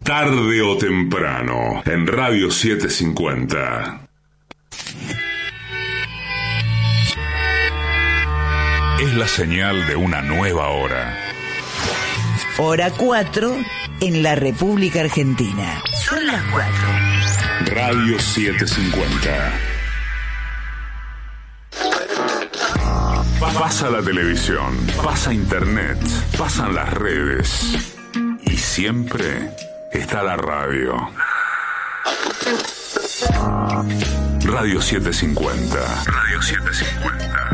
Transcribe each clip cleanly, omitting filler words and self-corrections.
Tarde o temprano, en Radio 750. Es la señal de una nueva hora. Hora 4 en la República Argentina. Son las 4. Radio 750. Pasa la televisión, pasa internet, pasan las redes y siempre está la radio. Radio 750. Radio 750.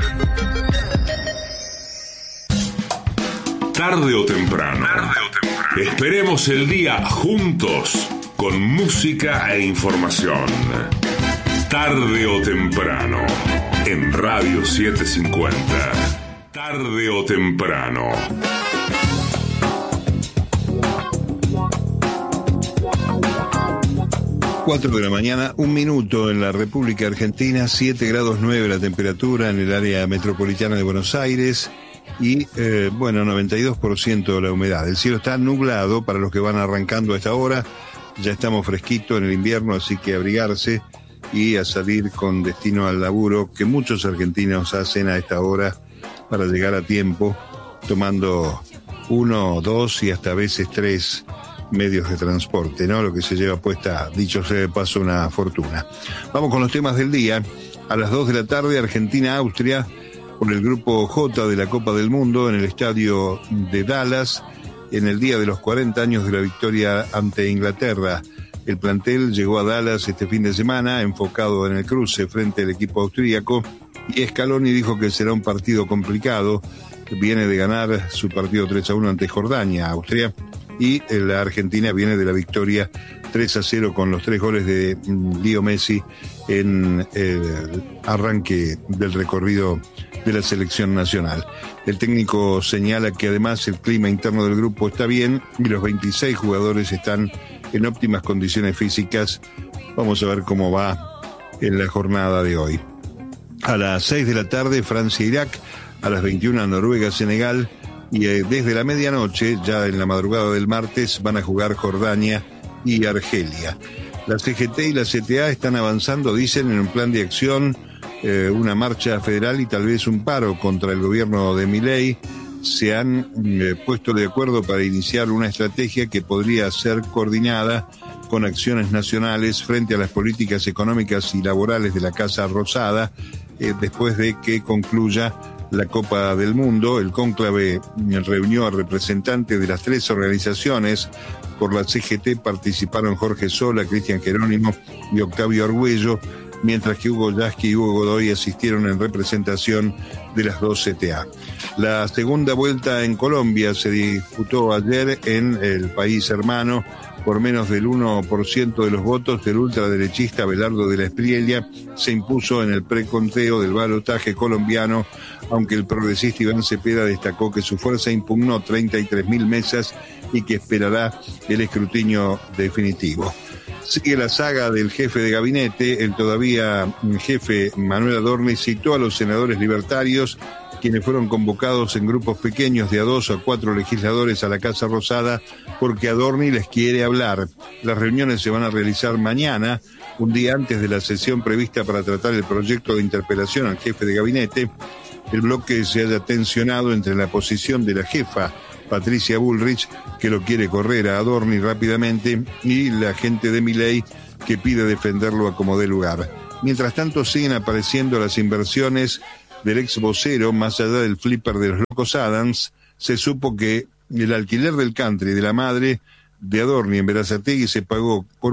Tarde o temprano. Esperemos el día juntos con música e información. Tarde o temprano en Radio 750. Tarde o temprano. 4 de la mañana, 1 minuto en la República Argentina, 7 grados 9 la temperatura en el área metropolitana de Buenos Aires y, 92% la humedad. El cielo está nublado para los que van arrancando a esta hora. Ya estamos fresquitos en el invierno, así que abrigarse y a salir con destino al laburo, que muchos argentinos hacen a esta hora para llegar a tiempo, tomando 1, 2 y hasta a veces 3 medios de transporte, ¿no? Lo que se lleva puesta, dicho sea de paso, una fortuna. Vamos con los temas del día. A las 2 de la tarde, Argentina-Austria, por el grupo J de la Copa del Mundo, en el estadio de Dallas, en el día de los 40 años de la victoria ante Inglaterra. El plantel llegó a Dallas este fin de semana, enfocado en el cruce frente al equipo austríaco, y Scaloni dijo que será un partido complicado. Viene de ganar su partido 3-1 ante Jordania, Austria, y la Argentina viene de la victoria 3-0 con los 3 goles de Leo Messi en el arranque del recorrido de la selección nacional. El técnico señala que además el clima interno del grupo está bien y los 26 jugadores están en óptimas condiciones físicas. Vamos a ver cómo va en la jornada de hoy. A las 6 de la tarde, Francia-Irak, a las 21 Noruega-Senegal, y desde la medianoche, ya en la madrugada del martes, van a jugar Jordania y Argelia. La CGT y la CTA están avanzando, dicen, en un plan de acción, una marcha federal y tal vez un paro contra el gobierno de Milei. Se han puesto de acuerdo para iniciar una estrategia que podría ser coordinada con acciones nacionales frente a las políticas económicas y laborales de la Casa Rosada, después de que concluya la Copa del Mundo. El cónclave reunió a representantes de las 3 organizaciones. Por la CGT participaron Jorge Sola, Cristian Jerónimo y Octavio Argüello, mientras que Hugo Yasky y Hugo Godoy asistieron en representación de las 2 CTA. La segunda vuelta en Colombia se disputó ayer en el país hermano. Por menos del 1% de los votos, el ultraderechista Abelardo de la Espriella se impuso en el preconteo del balotaje colombiano, aunque el progresista Iván Cepeda destacó que su fuerza impugnó 33.000 mesas y que esperará el escrutinio definitivo. Sigue la saga del jefe de gabinete. El todavía jefe Manuel Adorni citó a los senadores libertarios, quienes fueron convocados en grupos pequeños de a 2 a 4 legisladores a la Casa Rosada, porque Adorni les quiere hablar. Las reuniones se van a realizar mañana, un día antes de la sesión prevista para tratar el proyecto de interpelación al jefe de gabinete. El bloque se haya tensionado entre la posición de la jefa, Patricia Bullrich, que lo quiere correr a Adorni rápidamente, y la gente de Milei, que pide defenderlo a como dé lugar. Mientras tanto, siguen apareciendo las inversiones del ex vocero. Más allá del flipper de los locos Adams, se supo que el alquiler del country de la madre de Adorni en Berazategui se pagó con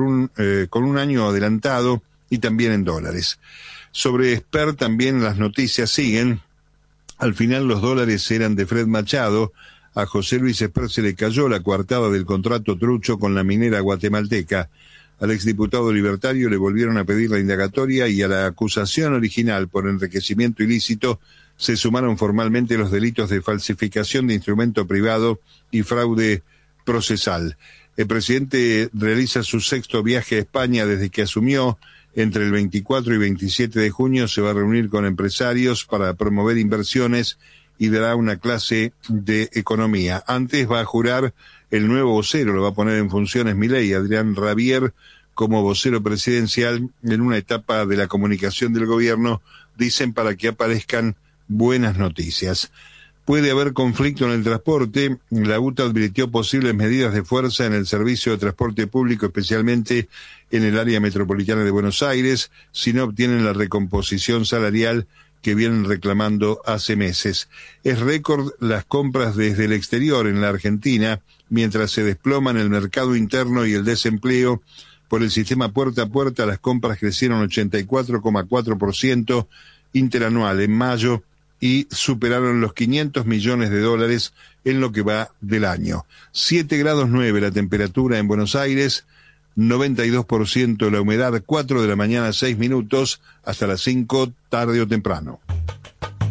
un año adelantado y también en dólares. Sobre Esper también las noticias siguen. Al final los dólares eran de Fred Machado. A José Luis Esper se le cayó la coartada del contrato trucho con la minera guatemalteca. Al exdiputado libertario le volvieron a pedir la indagatoria y a la acusación original por enriquecimiento ilícito se sumaron formalmente los delitos de falsificación de instrumento privado y fraude procesal. El presidente realiza su 6º viaje a España desde que asumió. Entre el 24 y 27 de junio se va a reunir con empresarios para promover inversiones y dará una clase de economía. Antes va a jurar el nuevo vocero, lo va a poner en funciones Milei, Adrián Rabier, como vocero presidencial en una etapa de la comunicación del gobierno, dicen, para que aparezcan buenas noticias. Puede haber conflicto en el transporte. La UTA advirtió posibles medidas de fuerza en el servicio de transporte público, especialmente en el área metropolitana de Buenos Aires, si no obtienen la recomposición salarial que vienen reclamando hace meses. Es récord las compras desde el exterior en la Argentina, mientras se desploman el mercado interno y el desempleo. Por el sistema puerta a puerta, las compras crecieron 84,4% interanual en mayo y superaron los $500 millones en lo que va del año. 7 grados 9 la temperatura en Buenos Aires, 92% la humedad, 4 de la mañana, 6 minutos, hasta las 5, tarde o temprano.